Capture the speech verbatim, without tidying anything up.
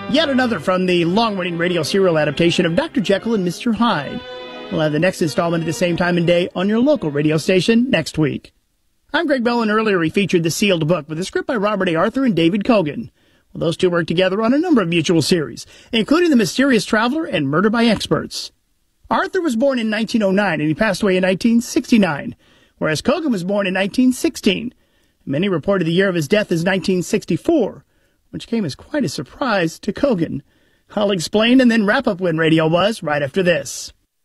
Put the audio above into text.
Yet another from the long-running radio serial adaptation of Doctor Jekyll and Mister Hyde. We'll have the next installment at the same time and day on your local radio station next week. I'm Greg Bell, and earlier we featured The Sealed Book with a script by Robert A. Arthur and David Kogan. Well, those two worked together on a number of mutual series, including The Mysterious Traveler and Murder by Experts. Arthur was born in nineteen oh nine and he passed away in nineteen sixty-nine, whereas Kogan was born in nineteen sixteen. Many reported the year of his death as nineteen sixty-four, which came as quite a surprise to Kogan. I'll explain and then wrap up when radio was right after this.